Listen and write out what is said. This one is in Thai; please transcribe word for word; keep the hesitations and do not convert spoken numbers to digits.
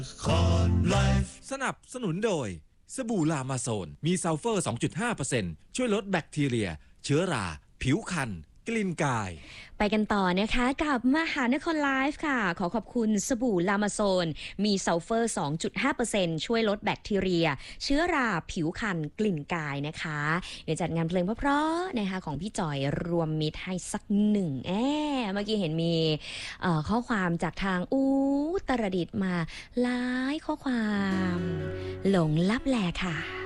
สนับสนุนโดยสบู่ลามาโซนมีซัลเฟอร์ สองจุดห้าเปอร์เซ็นต์ ช่วยลดแบคทีเรียเชื้อราผิวคันกลิ่นกายไปกันต่อนะคะกับมหานครไลฟ์ค่ะขอขอบคุณสบู่ลามาโซนมีซัลเฟอร์ สองจุดห้าเปอร์เซ็นต์ ช่วยลดแบคทีเรียเชื้อราผิวคันกลิ่นกายนะคะเดี๋ยวจัดงานเพลงเพราะๆนะคะของพี่จอยรวมมิตรให้สักหนึ่งแอเมื่อกี้เห็นมีข้อความจากทางอูตรดิตถ์มาหลายข้อความหลงลับแลค่ะ